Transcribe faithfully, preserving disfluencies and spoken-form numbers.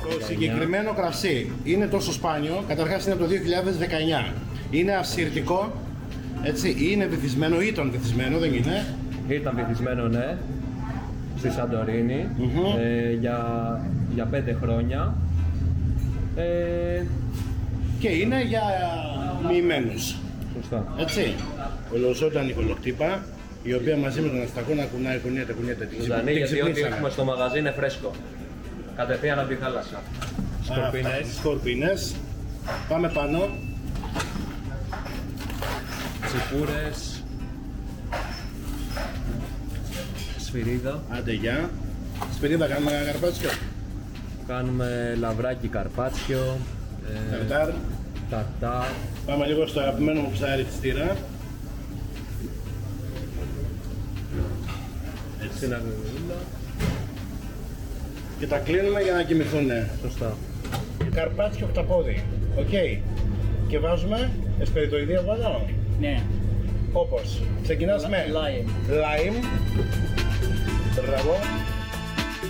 Το συγκεκριμένο κρασί είναι τόσο σπάνιο, καταρχάς είναι από το δύο χιλιάδες δεκαεννιά. Είναι αυσιρτικό, έτσι, είναι βυθισμένο, ήταν βυθισμένο, δεν είναι. Ήταν βυθισμένο, ναι, στη Σαντορίνη, Mm-hmm. ε, για, για πέντε χρόνια. Ε, Και είναι για μοιημένους. σωστά. Έτσι. Ολοζώντανη κολοκτύπα, η οποία μαζί με τον αστακόνα κουνάει, κουνιέται, κουνιέται. Την Ζωντανή, την γιατί ό,τι ξυπνήσαμε. έχουμε στο μαγαζί είναι φρέσκο. Κατευθείαν από τη θάλασσα. Σκορπίνες. Αυτά, σκορπίνες. Πάμε πάνω. Τσιπούρες. Σφυρίδα. Άντε γεια. Σπυρίδα κάνουμε καρπάτσιο. Κάνουμε λαβράκι καρπάτσιο. Ε, Ταρτάρ. ταρτάρ. Πάμε λίγο στο αγαπημένο μου ψάρι της τύρα. Έτσι. Συναγωγούλα. Και τα κλείνουμε για να κοιμηθούνε. Σωστά. Καρπάτσιο χταπόδι. Οκ. Okay. Και βάζουμε εσπεριτοειδή από εδώ. Ναι. Όπως. Ξεκινάς με Lime. lime. Μπράβο.